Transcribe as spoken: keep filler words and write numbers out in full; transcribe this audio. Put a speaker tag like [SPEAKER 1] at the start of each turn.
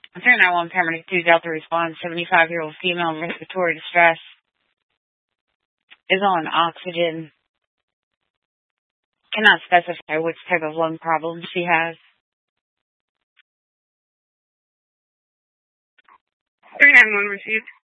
[SPEAKER 1] three nine one paramedic two Delta response. seventy-five-year-old female in respiratory distress is on oxygen. Cannot specify which type of lung problem she has.
[SPEAKER 2] three nine one received.